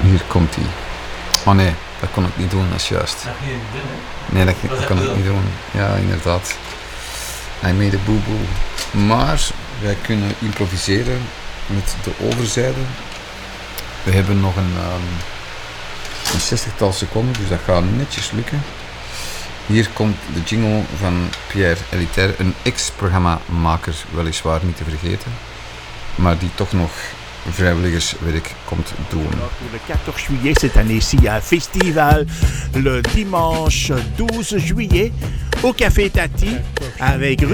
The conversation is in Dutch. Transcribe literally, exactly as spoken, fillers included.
Hier komt hij. Oh nee, dat kon ik niet doen, dat is juist. Nee, dat, dat kon ik niet doen. Ja, inderdaad. I made a boo-boo. Maar wij kunnen improviseren met de overzijde. We hebben nog een, um, een zestigtal seconden, dus dat gaat netjes lukken. Hier komt de jingle van Pierre Elitaire, een ex-programmamaker, weliswaar niet te vergeten, maar die toch nog vrijwilligerswerk komt doen. Le quatorze juillet cette année-ci, un festival le dimanche douze juillet au Café Tati avec